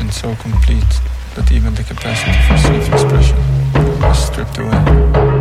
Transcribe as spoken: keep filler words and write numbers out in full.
deprivation so complete that even the capacity for self-expression is stripped away.